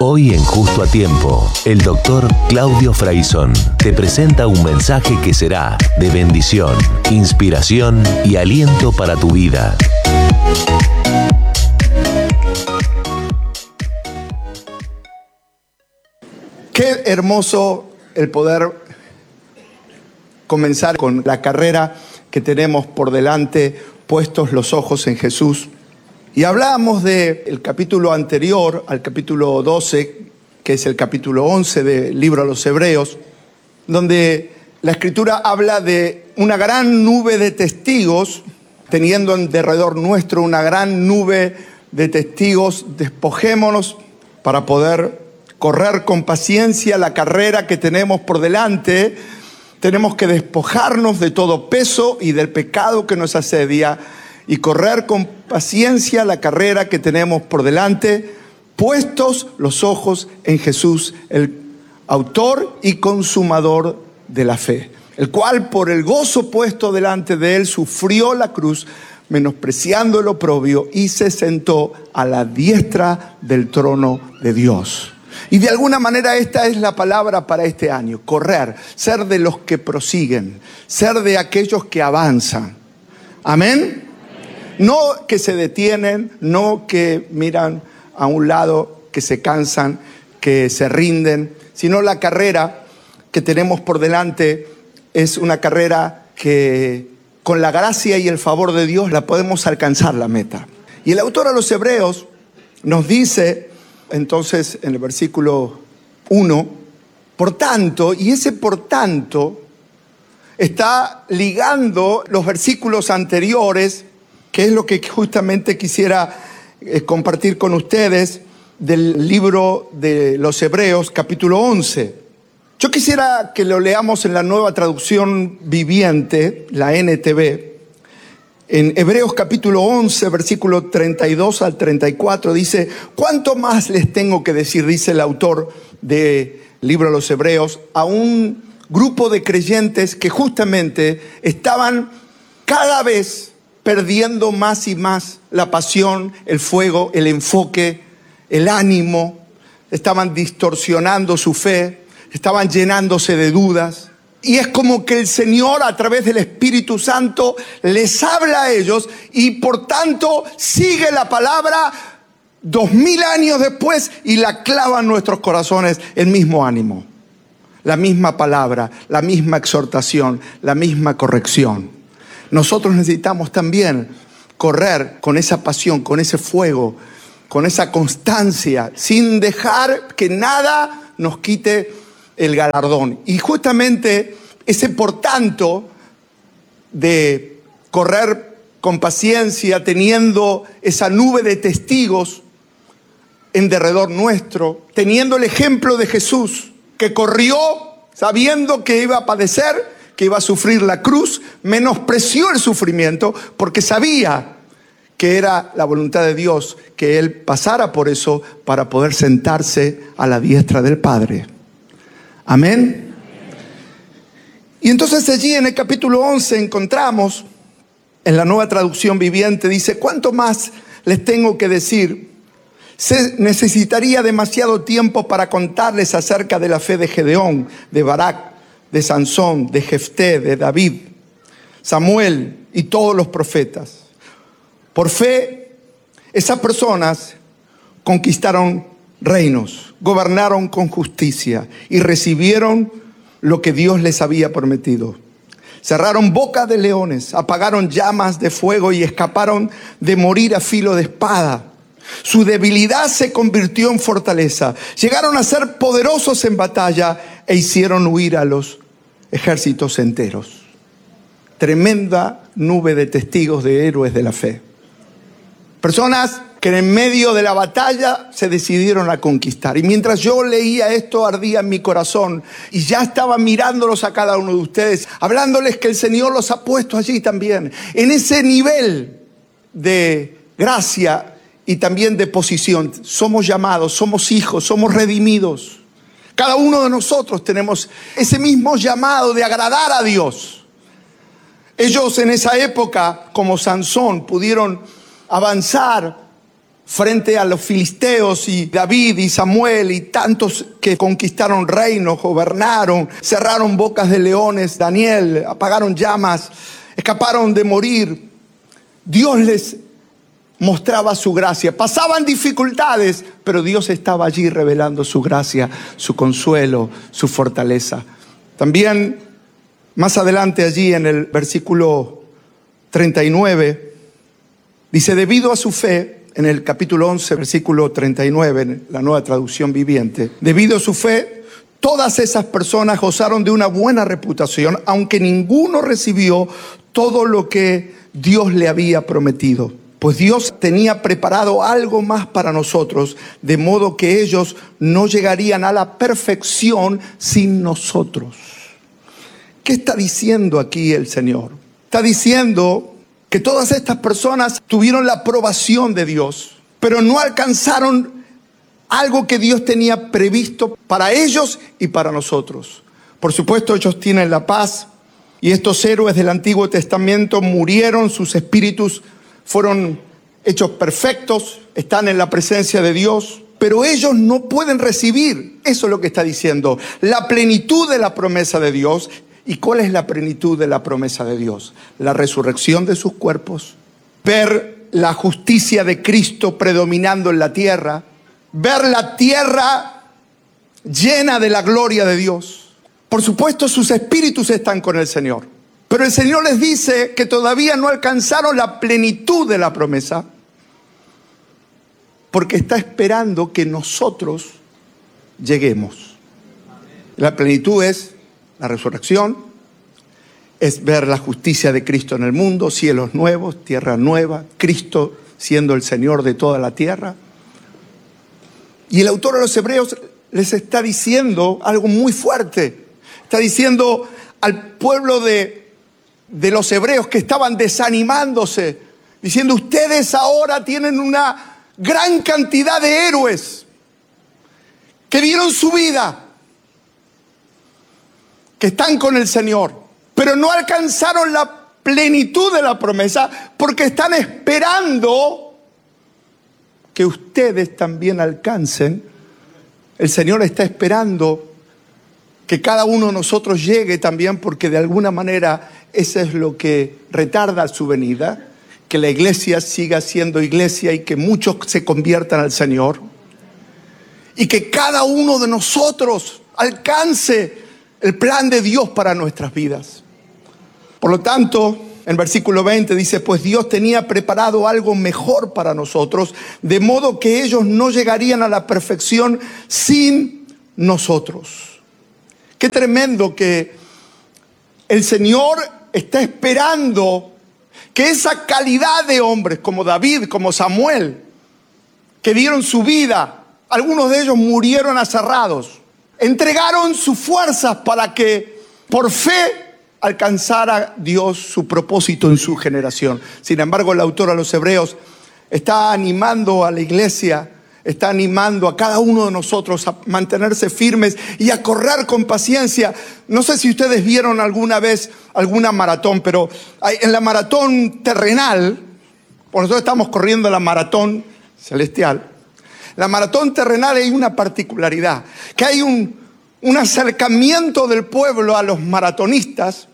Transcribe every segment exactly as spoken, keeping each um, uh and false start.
Hoy en Justo a Tiempo, el doctor Claudio Fraizón te presenta un mensaje que será de bendición, inspiración y aliento para tu vida. Qué hermoso el poder comenzar con la carrera que tenemos por delante, puestos los ojos en Jesús. Y hablábamos del capítulo anterior, al capítulo doce, que es el capítulo once del libro a los Hebreos, donde la Escritura habla de una gran nube de testigos, teniendo en derredor nuestro una gran nube de testigos. Despojémonos para poder correr con paciencia la carrera que tenemos por delante. Tenemos que despojarnos de todo peso y del pecado que nos asedia y correr con paciencia la carrera que tenemos por delante, puestos los ojos en Jesús, el autor y consumador de la fe, el cual por el gozo puesto delante de él sufrió la cruz, menospreciando el oprobio, y se sentó a la diestra del trono de Dios. Y de alguna manera esta es la palabra para este año: correr, ser de los que prosiguen, ser de aquellos que avanzan. Amén. No que se detienen, no que miran a un lado, que se cansan, que se rinden, sino la carrera que tenemos por delante es una carrera que con la gracia y el favor de Dios la podemos alcanzar la meta. Y el autor a los Hebreos nos dice entonces en el versículo uno, por tanto, y ese por tanto está ligando los versículos anteriores, que es lo que justamente quisiera eh, compartir con ustedes del libro de los Hebreos, capítulo once. Yo quisiera que lo leamos en la Nueva Traducción Viviente, la N T V. En Hebreos capítulo once, versículo treinta y dos al treinta y cuatro, dice: ¿cuánto más les tengo que decir? Dice el autor del libro de los Hebreos a un grupo de creyentes que justamente estaban cada vez perdiendo más y más la pasión, el fuego, el enfoque, el ánimo. Estaban distorsionando su fe, estaban llenándose de dudas. Y es como que el Señor, a través del Espíritu Santo, les habla a ellos y por tanto sigue la palabra dos mil años después y la clava en nuestros corazones el mismo ánimo, la misma palabra, la misma exhortación, la misma corrección. Nosotros necesitamos también correr con esa pasión, con ese fuego, con esa constancia, sin dejar que nada nos quite el galardón. Y justamente ese por tanto de correr con paciencia, teniendo esa nube de testigos en derredor nuestro, teniendo el ejemplo de Jesús, que corrió sabiendo que iba a padecer, que iba a sufrir la cruz, menospreció el sufrimiento porque sabía que era la voluntad de Dios que Él pasara por eso para poder sentarse a la diestra del Padre. Amén. Y entonces allí en el capítulo once encontramos, en la Nueva Traducción Viviente, dice: ¿cuánto más les tengo que decir? Se necesitaría demasiado tiempo para contarles acerca de la fe de Gedeón, de Barak, de Sansón, de Jefté, de David, Samuel y todos los profetas. Por fe, esas personas conquistaron reinos, gobernaron con justicia y recibieron lo que Dios les había prometido. Cerraron bocas de leones, apagaron llamas de fuego y escaparon de morir a filo de espada. Su debilidad se convirtió en fortaleza. Llegaron a ser poderosos en batalla e hicieron huir a los ejércitos enteros. Tremenda nube de testigos, de héroes de la fe. Personas que en medio de la batalla se decidieron a conquistar. Y mientras yo leía esto, ardía en mi corazón. Y ya estaba mirándolos a cada uno de ustedes, hablándoles que el Señor los ha puesto allí también, en ese nivel de gracia y también de posición. Somos llamados, somos hijos, somos redimidos. Cada uno de nosotros tenemos ese mismo llamado de agradar a Dios. Ellos en esa época, como Sansón, pudieron avanzar frente a los filisteos y David y Samuel y tantos que conquistaron reinos, gobernaron, cerraron bocas de leones, Daniel, apagaron llamas, escaparon de morir. Dios les mostraba su gracia. Pasaban dificultades, pero Dios estaba allí revelando su gracia, su consuelo, su fortaleza. También más adelante allí en el versículo treinta y nueve, dice, debido a su fe, en el capítulo once, versículo treinta y nueve, en la Nueva Traducción Viviente, debido a su fe, todas esas personas gozaron de una buena reputación, aunque ninguno recibió todo lo que Dios le había prometido. Pues Dios tenía preparado algo más para nosotros, de modo que ellos no llegarían a la perfección sin nosotros. ¿Qué está diciendo aquí el Señor? Está diciendo que todas estas personas tuvieron la aprobación de Dios, pero no alcanzaron algo que Dios tenía previsto para ellos y para nosotros. Por supuesto, ellos tienen la paz, y estos héroes del Antiguo Testamento murieron, sus espíritus fueron hechos perfectos, están en la presencia de Dios, pero ellos no pueden recibir, eso es lo que está diciendo, la plenitud de la promesa de Dios. ¿Y cuál es la plenitud de la promesa de Dios? La resurrección de sus cuerpos, ver la justicia de Cristo predominando en la tierra, ver la tierra llena de la gloria de Dios. Por supuesto, sus espíritus están con el Señor, pero el Señor les dice que todavía no alcanzaron la plenitud de la promesa, porque está esperando que nosotros lleguemos. La plenitud es la resurrección, es ver la justicia de Cristo en el mundo, cielos nuevos, tierra nueva, Cristo siendo el Señor de toda la tierra. Y el autor de los Hebreos les está diciendo algo muy fuerte. Está diciendo al pueblo de, de los hebreos que estaban desanimándose, diciendo, ustedes ahora tienen una gran cantidad de héroes que dieron su vida, que están con el Señor, pero no alcanzaron la plenitud de la promesa porque están esperando que ustedes también alcancen. El Señor está esperando que cada uno de nosotros llegue también, porque de alguna manera eso es lo que retarda su venida, que la iglesia siga siendo iglesia y que muchos se conviertan al Señor, y que cada uno de nosotros alcance el plan de Dios para nuestras vidas. Por lo tanto, en versículo veinte dice, pues Dios tenía preparado algo mejor para nosotros, de modo que ellos no llegarían a la perfección sin nosotros. Qué tremendo que el Señor está esperando que esa calidad de hombres como David, como Samuel, que dieron su vida, algunos de ellos murieron aserrados, entregaron sus fuerzas para que por fe alcanzara Dios su propósito en su generación. Sin embargo, el autor a los Hebreos está animando a la iglesia, está animando a cada uno de nosotros a mantenerse firmes y a correr con paciencia. No sé si ustedes vieron alguna vez alguna maratón, pero en la maratón terrenal, por nosotros estamos corriendo la maratón celestial, la maratón terrenal hay una particularidad, que hay un, un acercamiento del pueblo a los maratonistas,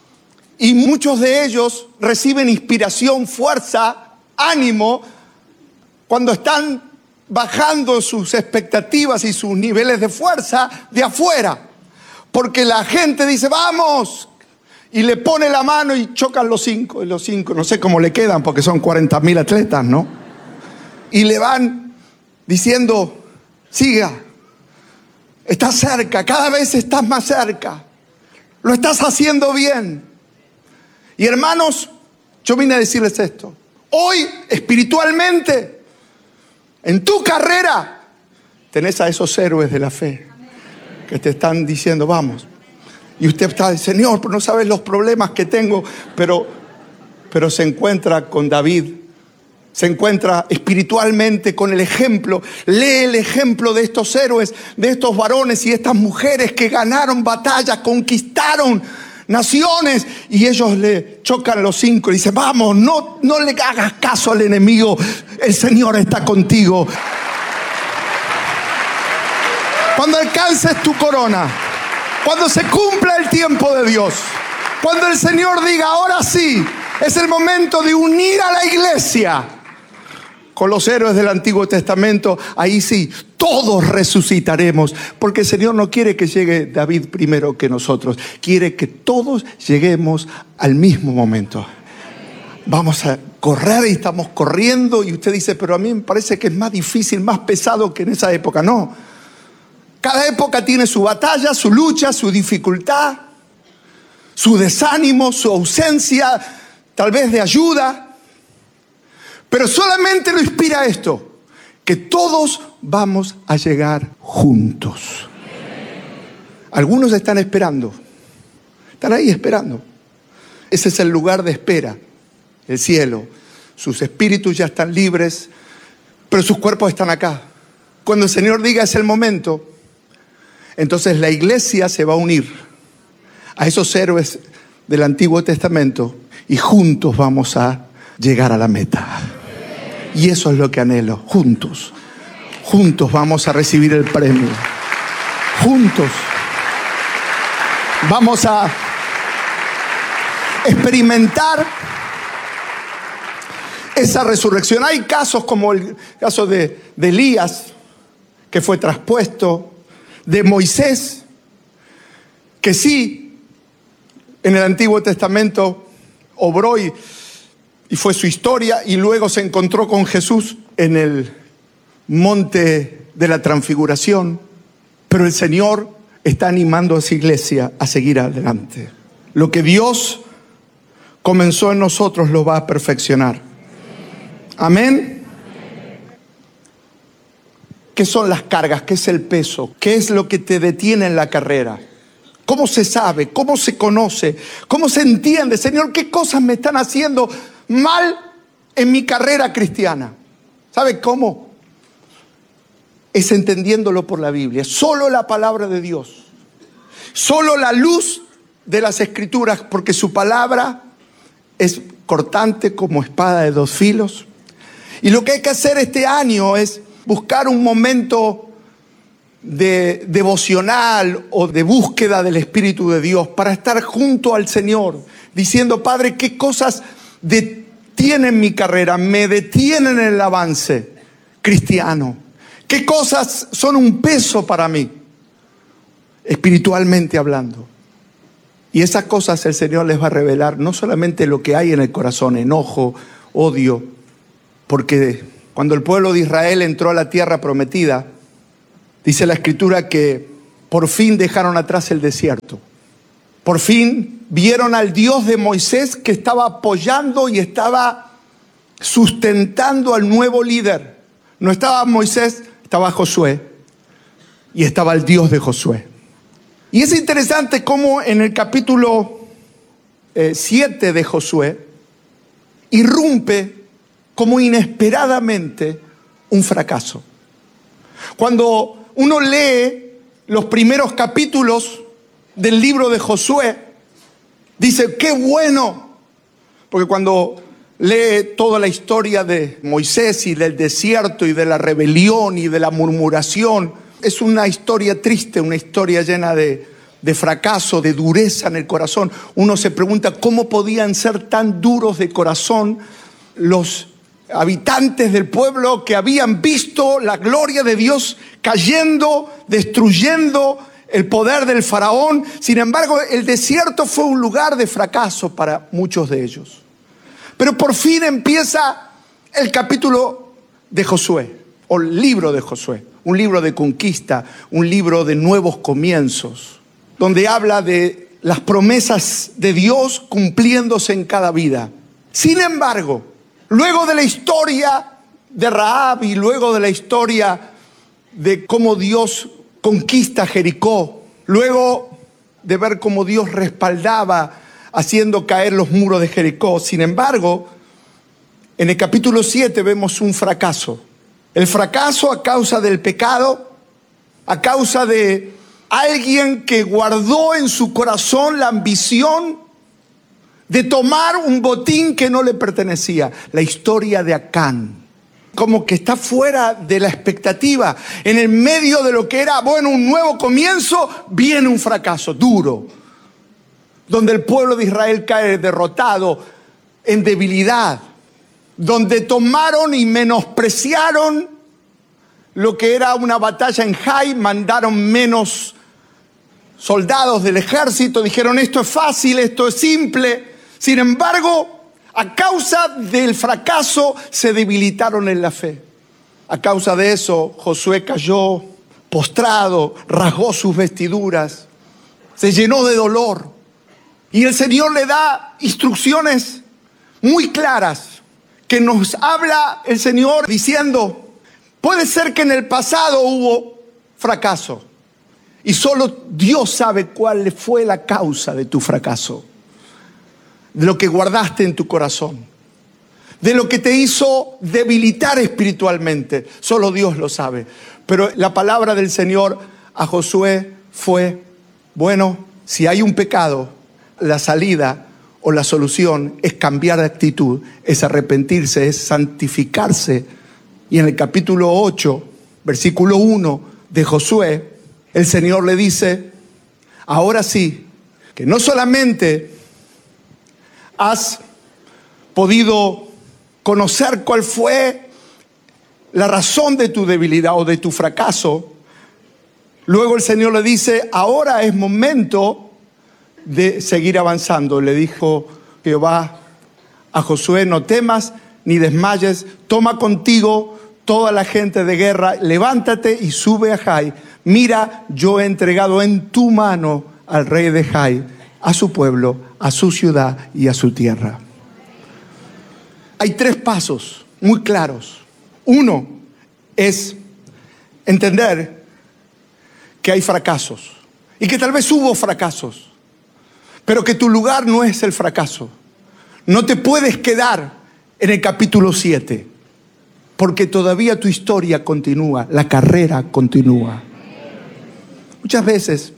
y muchos de ellos reciben inspiración, fuerza, ánimo, cuando están bajando sus expectativas y sus niveles de fuerza de afuera. Porque la gente dice, vamos, y le pone la mano y chocan los cinco, y los cinco, no sé cómo le quedan, porque son cuarenta mil atletas, ¿no? Y le van diciendo, siga, estás cerca, cada vez estás más cerca, lo estás haciendo bien. Y hermanos, yo vine a decirles esto, hoy espiritualmente, en tu carrera, tenés a esos héroes de la fe que te están diciendo, vamos. Y usted está, Señor, pero no sabes los problemas que tengo, pero, pero se encuentra con David, se encuentra espiritualmente con el ejemplo, lee el ejemplo de estos héroes, de estos varones y estas mujeres que ganaron batallas, conquistaron naciones, y ellos le chocan los cinco y dicen, vamos, no, no le hagas caso al enemigo, el Señor está contigo. Cuando alcances tu corona, cuando se cumpla el tiempo de Dios, cuando el Señor diga, ahora sí, es el momento de unir a la iglesia con los héroes del Antiguo Testamento, ahí sí, todos resucitaremos, porque el Señor no quiere que llegue David primero que nosotros, quiere que todos lleguemos al mismo momento. Vamos a correr y estamos corriendo, y usted dice, pero a mí me parece que es más difícil, más pesado que en esa época. No, cada época tiene su batalla, su lucha, su dificultad, su desánimo, su ausencia, tal vez de ayuda. Pero solamente lo inspira esto, que todos vamos a llegar juntos. Algunos están esperando, están ahí esperando. Ese es el lugar de espera, el cielo. Sus espíritus ya están libres, pero sus cuerpos están acá. Cuando el Señor diga es el momento, entonces la iglesia se va a unir a esos héroes del Antiguo Testamento y juntos vamos a llegar a la meta. Y eso es lo que anhelo, juntos. Juntos vamos a recibir el premio. Juntos vamos a experimentar esa resurrección. Hay casos como el caso de, de Elías, que fue traspuesto, de Moisés, que sí, en el Antiguo Testamento obró y Y fue su historia, y luego se encontró con Jesús en el monte de la transfiguración. Pero el Señor está animando a su iglesia a seguir adelante. Lo que Dios comenzó en nosotros lo va a perfeccionar. Amén. ¿Qué son las cargas? ¿Qué es el peso? ¿Qué es lo que te detiene en la carrera? ¿Cómo se sabe? ¿Cómo se conoce? ¿Cómo se entiende? Señor, ¿qué cosas me están haciendo mal en mi carrera cristiana? ¿Sabe cómo? Es entendiéndolo por la Biblia. Solo la palabra de Dios. Solo la luz de las Escrituras, porque su palabra es cortante como espada de dos filos. Y lo que hay que hacer este año es buscar un momento de devocional o de búsqueda del Espíritu de Dios para estar junto al Señor, diciendo, Padre, ¿qué cosas detienen mi carrera, me detienen en el avance cristiano? ¿Qué cosas son un peso para mí, espiritualmente hablando? Y esas cosas el Señor les va a revelar no solamente lo que hay en el corazón, enojo, odio, porque cuando el pueblo de Israel entró a la tierra prometida, dice la Escritura que por fin dejaron atrás el desierto. Por fin vieron al Dios de Moisés que estaba apoyando y estaba sustentando al nuevo líder. No estaba Moisés, estaba Josué. Y estaba el Dios de Josué. Y es interesante cómo en el capítulo siete de Josué irrumpe como inesperadamente un fracaso. Cuando uno lee los primeros capítulos del libro de Josué, dice, qué bueno, porque cuando lee toda la historia de Moisés y del desierto y de la rebelión y de la murmuración, es una historia triste, una historia llena de, de fracaso, de dureza en el corazón. Uno se pregunta cómo podían ser tan duros de corazón los habitantes del pueblo que habían visto la gloria de Dios cayendo, destruyendo el poder del faraón. Sin embargo, el desierto fue un lugar de fracaso para muchos de ellos. Pero por fin empieza el capítulo de Josué, o el libro de Josué, un libro de conquista, un libro de nuevos comienzos, donde habla de las promesas de Dios cumpliéndose en cada vida. Sin embargo, luego de la historia de Rahab y luego de la historia de cómo Dios conquista Jericó, luego de ver cómo Dios respaldaba haciendo caer los muros de Jericó, sin embargo, en el capítulo siete vemos un fracaso. El fracaso a causa del pecado, a causa de alguien que guardó en su corazón la ambición de tomar un botín que no le pertenecía. La historia de Acán. Como que está fuera de la expectativa. En el medio de lo que era, bueno, un nuevo comienzo, viene un fracaso duro. Donde el pueblo de Israel cae derrotado, en debilidad. Donde tomaron y menospreciaron lo que era una batalla en Jai, mandaron menos soldados del ejército, dijeron esto es fácil, esto es simple. Sin embargo, a causa del fracaso se debilitaron en la fe. A causa de eso, Josué cayó postrado, rasgó sus vestiduras, se llenó de dolor. Y el Señor le da instrucciones muy claras que nos habla el Señor diciendo, puede ser que en el pasado hubo fracaso y solo Dios sabe cuál fue la causa de tu fracaso. De lo que guardaste en tu corazón, de lo que te hizo debilitar espiritualmente, solo Dios lo sabe. Pero la palabra del Señor a Josué fue, bueno, si hay un pecado, la salida o la solución es cambiar de actitud, es arrepentirse, es santificarse. Y en el capítulo ocho, versículo uno de Josué, el Señor le dice, ahora sí, que no solamente has podido conocer cuál fue la razón de tu debilidad o de tu fracaso. Luego el Señor le dice, ahora es momento de seguir avanzando. Le dijo Jehová a Josué, no temas ni desmayes, toma contigo toda la gente de guerra, levántate y sube a Jai. Mira, yo he entregado en tu mano al rey de Jai, a su pueblo, a su ciudad y a su tierra. Hay tres pasos muy claros. Uno es entender que hay fracasos y que tal vez hubo fracasos, pero que tu lugar no es el fracaso. No te puedes quedar en el capítulo siete, porque todavía tu historia continúa, la carrera continúa. Muchas veces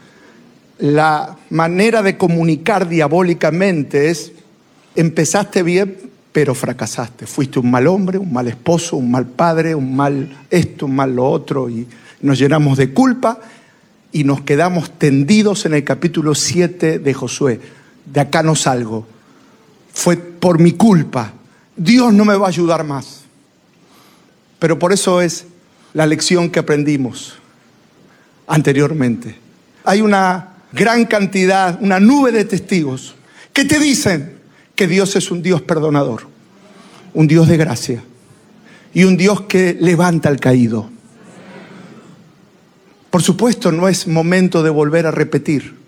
la manera de comunicar diabólicamente es, empezaste bien, pero fracasaste. Fuiste un mal hombre, un mal esposo, un mal padre, un mal esto, un mal lo otro, y nos llenamos de culpa y nos quedamos tendidos en el capítulo siete de Josué. De acá no salgo. Fue por mi culpa. Dios no me va a ayudar más. Pero por eso es la lección que aprendimos anteriormente. Hay una gran cantidad, una nube de testigos que te dicen que Dios es un Dios perdonador, un Dios de gracia y un Dios que levanta al caído. Por supuesto, no es momento de volver a repetir.